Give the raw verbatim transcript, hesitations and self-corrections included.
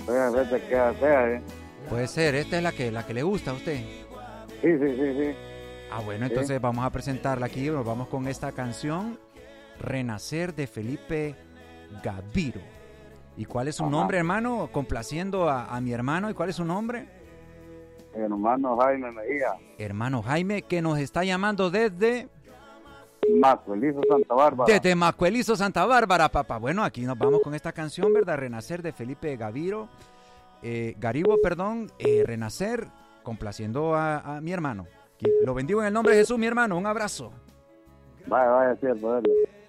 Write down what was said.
sea, vete que sea, ¿eh? Puede ser, esta es la que, la que le gusta a usted. Sí, sí, sí, sí. Ah, bueno, entonces sí. Vamos a presentarla aquí. Nos vamos con esta canción, Renacer, de Felipe Gaviro. ¿Y cuál es su Ajá. nombre, hermano? Complaciendo a, a mi hermano. ¿Y cuál es su nombre? Hermano Jaime Mejía. Hermano Jaime, que nos está llamando desde... Macuelizo, Santa Bárbara. Desde Macuelizo, Santa Bárbara, papá. Bueno, aquí nos vamos con esta canción, ¿verdad? Renacer, de Felipe Gaviro. Eh, Garibo, perdón. Eh, Renacer, complaciendo a, a mi hermano. Lo bendigo en el nombre de Jesús, mi hermano. Un abrazo. Vaya, vaya, sí, el poder.